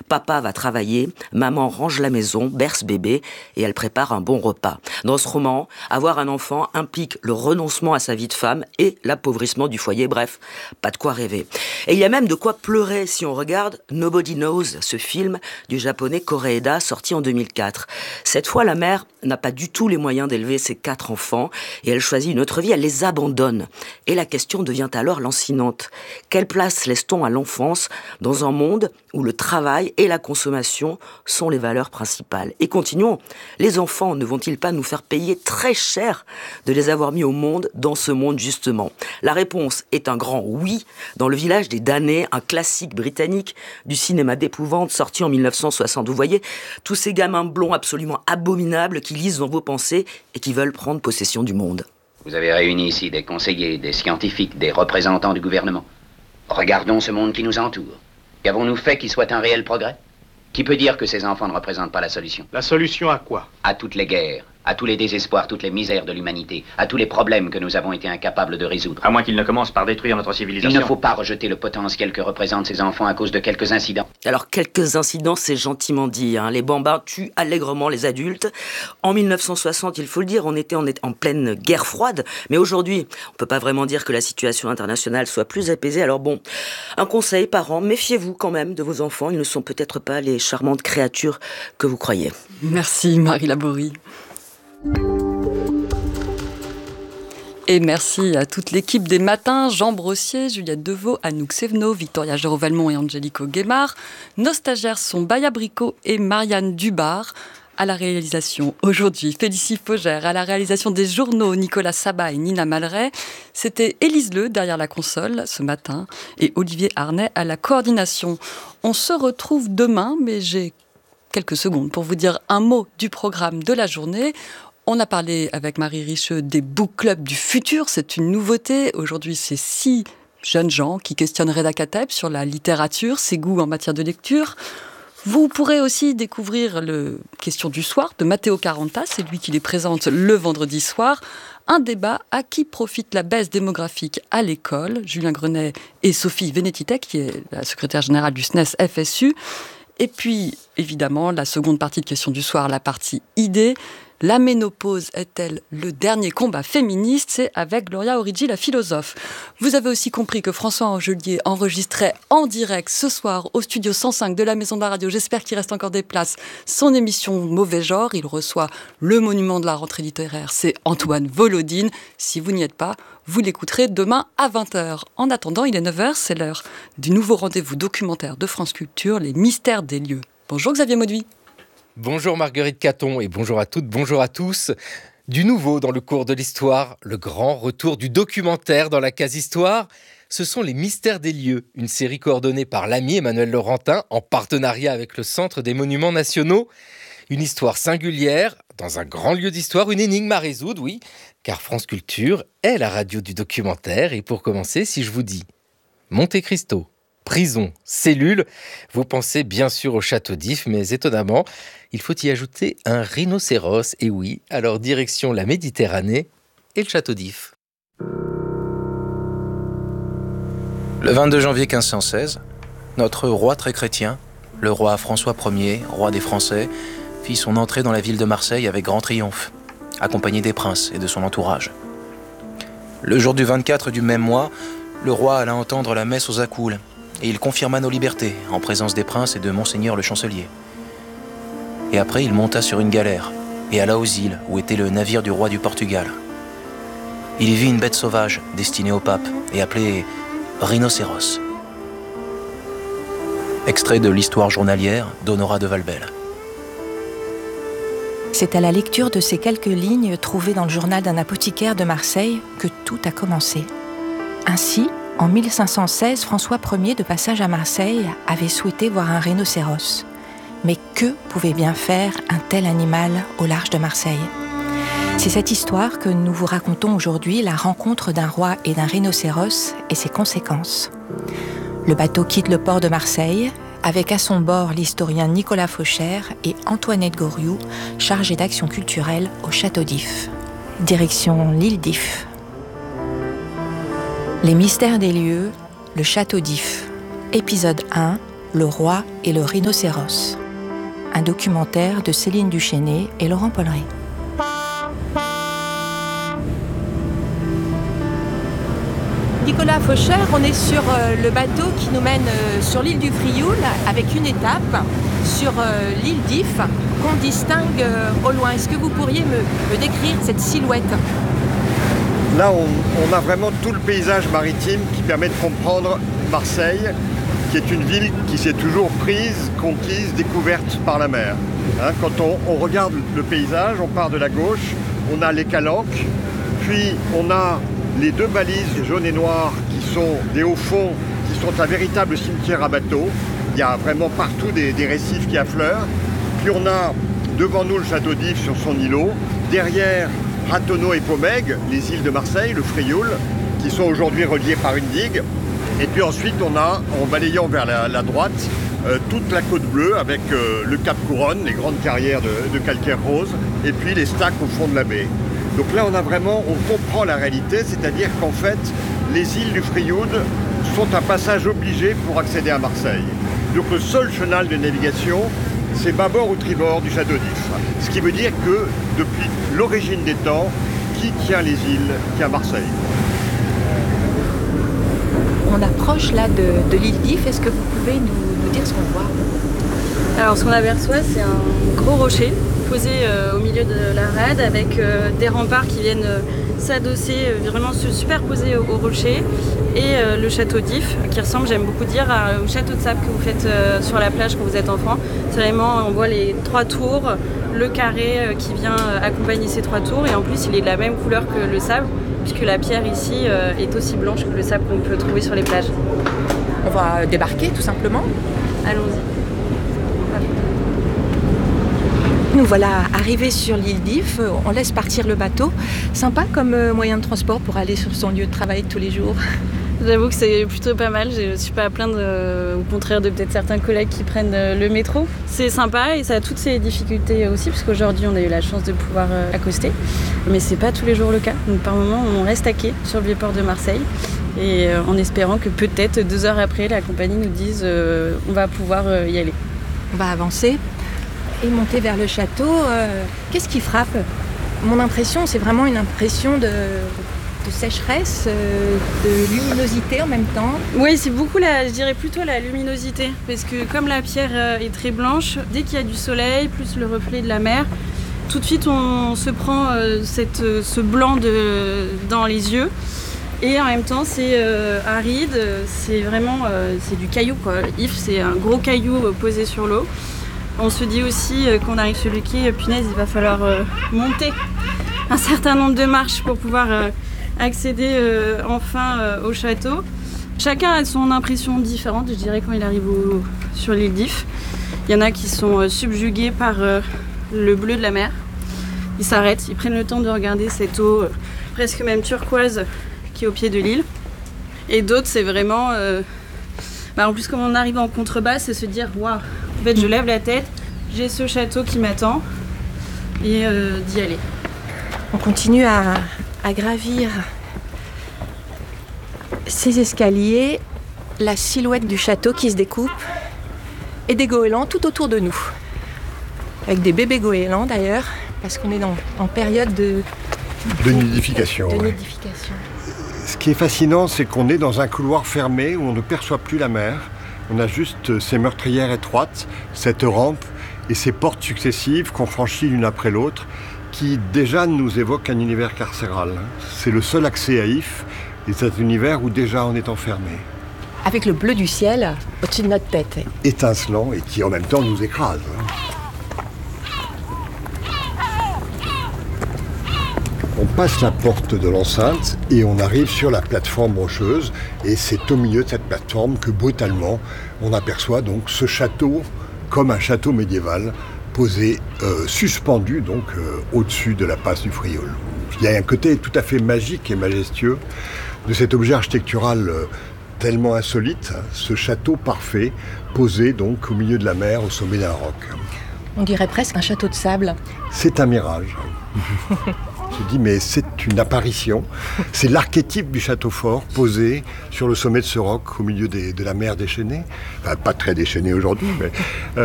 Papa va travailler, maman range la maison, berce bébé et elle prépare un bon repas. Dans ce roman, avoir un enfant implique le renoncement à sa vie de femme et l'appauvrissement du foyer. Bref, pas de quoi rêver. Et il y a même de quoi pleurer si on regarde Nobody Knows, ce film du japonais Koreeda sorti en 2004. Cette fois, la mère n'a pas du tout les moyens d'élever ses 4 enfants et elle choisit une autre vie, elle les abandonne. Et la question devient alors lancinante. Quelle place laisse-t-on à l'enfance dans un monde où le travail et la consommation sont les valeurs principales? Et continuons, les enfants ne vont-ils pas nous faire payer très cher de les avoir mis au monde dans ce monde justement? La réponse est un grand oui dans Le Village des damnés, un classique britannique du cinéma d'épouvante sorti en 1960. Vous voyez, tous ces gamins blonds absolument abominables qui lisent dans vos pensées et qui veulent prendre possession du monde. Vous avez réuni ici des conseillers, des scientifiques, des représentants du gouvernement. Regardons ce monde qui nous entoure. Qu'avons-nous fait qui soit un réel progrès? Qui peut dire que ces enfants ne représentent pas la solution? La solution à quoi? À toutes les guerres, à tous les désespoirs, toutes les misères de l'humanité, à tous les problèmes que nous avons été incapables de résoudre. À moins qu'ils ne commencent par détruire notre civilisation. Il ne faut pas rejeter le potentiel que représentent ces enfants à cause de quelques incidents. Alors, quelques incidents, c'est gentiment dit. Les bambins tuent allègrement les adultes. En 1960, il faut le dire, on était en pleine guerre froide. Mais aujourd'hui, on ne peut pas vraiment dire que la situation internationale soit plus apaisée. Alors bon, un conseil, parents, méfiez-vous quand même de vos enfants. Ils ne sont peut-être pas les charmantes créatures que vous croyez. Merci Marie Laborie. Et merci à toute l'équipe des Matins, Jean Brossier, Juliette Deveau, Anouk Sévenot, Victoria Géraud-Valmont et Angelico Guémard. Nos stagiaires sont Baya Bricot et Marianne Dubar. À la réalisation aujourd'hui, Félicie Faugère. À la réalisation des journaux, Nicolas Sabat et Nina Malray. C'était Élise Leu derrière la console ce matin et Olivier Arnay à la coordination. On se retrouve demain, mais j'ai quelques secondes pour vous dire un mot du programme de la journée. On a parlé avec Marie Richeux des book clubs du futur, c'est une nouveauté. Aujourd'hui, c'est 6 jeunes gens qui questionnent Reda Kateb sur la littérature, ses goûts en matière de lecture. Vous pourrez aussi découvrir le Question du soir de Matteo Caranta, c'est lui qui les présente le vendredi soir. Un débat à qui profite la baisse démographique à l'école, Julien Grenet et Sophie Vénétité, qui est la secrétaire générale du SNES FSU. Et puis, évidemment, la seconde partie de Question du soir, la partie idée. La ménopause est-elle le dernier combat féministe? C'est avec Gloria Origi, la philosophe. Vous avez aussi compris que François Angelier enregistrait en direct ce soir au studio 105 de la Maison de la Radio. J'espère qu'il reste encore des places. Son émission Mauvais Genre, il reçoit le monument de la rentrée littéraire. C'est Antoine Volodine. Si vous n'y êtes pas, vous l'écouterez demain à 20h. En attendant, il est 9h, c'est l'heure du nouveau rendez-vous documentaire de France Culture, Les Mystères des lieux. Bonjour Xavier Mauduit. Bonjour Marguerite Caton et bonjour à toutes, bonjour à tous. Du nouveau dans le cours de l'histoire, le grand retour du documentaire dans la case-histoire. Ce sont Les Mystères des lieux, une série coordonnée par l'ami Emmanuel Laurentin en partenariat avec le Centre des Monuments Nationaux. Une histoire singulière, dans un grand lieu d'histoire, une énigme à résoudre, oui, car France Culture est la radio du documentaire. Et pour commencer, si je vous dis Monte Cristo, prison, cellule, vous pensez bien sûr au château d'If, mais étonnamment, il faut y ajouter un rhinocéros. Et oui, alors direction la Méditerranée et le château d'If. Le 22 janvier 1516, notre roi très chrétien, le roi François Ier, roi des Français, fit son entrée dans la ville de Marseille avec grand triomphe, accompagné des princes et de son entourage. Le jour du 24 du même mois, le roi alla entendre la messe aux Accoules, et il confirma nos libertés en présence des princes et de Monseigneur le chancelier. Et après, il monta sur une galère et alla aux îles où était le navire du roi du Portugal. Il y vit une bête sauvage destinée au pape et appelée rhinocéros. Extrait de l'histoire journalière d'Honorat de Valbel. C'est à la lecture de ces quelques lignes trouvées dans le journal d'un apothicaire de Marseille que tout a commencé. Ainsi, en 1516, François Ier, de passage à Marseille, avait souhaité voir un rhinocéros. Mais que pouvait bien faire un tel animal au large de Marseille? C'est cette histoire que nous vous racontons aujourd'hui, la rencontre d'un roi et d'un rhinocéros et ses conséquences. Le bateau quitte le port de Marseille, avec à son bord l'historien Nicolas Fauchère et Antoinette Goriou, chargée d'action culturelle au château d'If. Direction l'île d'If. Les mystères des lieux, le château d'If. Épisode 1, Le roi et le rhinocéros. Un documentaire de Céline Duchesnay et Laurent Polleret. Nicolas Faucher, on est sur le bateau qui nous mène sur l'île du Frioul avec une étape sur l'île d'If qu'on distingue au loin. Est-ce que vous pourriez me décrire cette silhouette ? Là, on a vraiment tout le paysage maritime qui permet de comprendre Marseille, qui est une ville qui s'est toujours prise, conquise, découverte par la mer. Quand on regarde le paysage, on part de la gauche, on a les calanques, puis on a les deux balises jaunes et noires qui sont des hauts fonds, qui sont un véritable cimetière à bateaux. Il y a vraiment partout des récifs qui affleurent. Puis on a devant nous le château d'If sur son îlot, derrière Ratonneau et Pomègue, les îles de Marseille, le Frioul, qui sont aujourd'hui reliés par une digue. Et puis ensuite on a, en balayant vers la droite, toute la côte bleue avec le Cap Couronne, les grandes carrières de calcaire rose, et puis les stacks au fond de la baie. Donc là on comprend la réalité, c'est-à-dire qu'en fait, les îles du Frioul sont un passage obligé pour accéder à Marseille. Donc le seul chenal de navigation, c'est bâbord ou tribord du château d'If. Ce qui veut dire que depuis l'origine des temps, qui tient les îles tient Marseille. On approche là de l'île d'If. Est-ce que vous pouvez nous dire ce qu'on voit ? Alors ce qu'on aperçoit, c'est un gros rocher posé au milieu de la rade avec des remparts qui viennent s'adosser, vraiment se superposer au rocher, et le château d'If qui ressemble, j'aime beaucoup dire, au château de sable que vous faites sur la plage quand vous êtes enfant. C'est vraiment, on voit les 3 tours, le carré qui vient accompagner ces 3 tours, et en plus il est de la même couleur que le sable, puisque la pierre ici est aussi blanche que le sable qu'on peut trouver sur les plages. On va débarquer tout simplement. Allons-y. Nous voilà arrivés sur l'île d'If, on laisse partir le bateau. Sympa comme moyen de transport pour aller sur son lieu de travail tous les jours. J'avoue que c'est plutôt pas mal, je ne suis pas à plaindre, au contraire de peut-être certains collègues qui prennent le métro. C'est sympa et ça a toutes ses difficultés aussi, parce qu'aujourd'hui on a eu la chance de pouvoir accoster. Mais c'est pas tous les jours le cas, donc par moment on reste à quai sur le vieux port de Marseille. Et en espérant que peut-être 2 heures après, la compagnie nous dise on va pouvoir y aller. On va avancer et monter vers le château. Qu'est-ce qui frappe ? Mon impression, c'est vraiment une impression de sécheresse, de luminosité en même temps. Oui, c'est beaucoup, je dirais plutôt la luminosité. Parce que comme la pierre est très blanche, dès qu'il y a du soleil, plus le reflet de la mer, tout de suite on se prend ce blanc dans les yeux. Et en même temps, c'est aride, c'est vraiment c'est du caillou, quoi. If, c'est un gros caillou posé sur l'eau. On se dit aussi qu'on arrive sur le quai, punaise, il va falloir monter un certain nombre de marches pour pouvoir accéder enfin au château. Chacun a son impression différente, je dirais, quand il arrive sur l'île d'If. Il y en a qui sont subjugués par le bleu de la mer. Ils s'arrêtent, ils prennent le temps de regarder cette eau presque même turquoise qui est au pied de l'île. Et d'autres, c'est vraiment... en plus, comme on arrive en contrebas, c'est se dire « Waouh, en fait, je lève la tête, j'ai ce château qui m'attend. » et d'y aller. On continue à gravir ces escaliers, la silhouette du château qui se découpe et des goélands tout autour de nous. Avec des bébés goélands d'ailleurs, parce qu'on est en période de nidification. De nidification. Ce qui est fascinant, c'est qu'on est dans un couloir fermé où on ne perçoit plus la mer. On a juste ces meurtrières étroites, cette rampe et ces portes successives qu'on franchit l'une après l'autre, qui déjà nous évoquent un univers carcéral. C'est le seul accès à If, et cet univers où déjà on est enfermé. Avec le bleu du ciel au-dessus de notre tête. Étincelant et qui en même temps nous écrase. On passe la porte de l'enceinte et on arrive sur la plateforme rocheuse, et c'est au milieu de cette plateforme que brutalement on aperçoit donc ce château comme un château médiéval posé, suspendu donc au-dessus de la passe du Frioul. Il y a un côté tout à fait magique et majestueux de cet objet architectural tellement insolite, ce château parfait posé donc au milieu de la mer au sommet d'un roc. On dirait presque un château de sable. C'est un mirage. Je dis, mais c'est une apparition. C'est l'archétype du château fort posé sur le sommet de ce roc au milieu de la mer déchaînée. Enfin, pas très déchaînée aujourd'hui, mais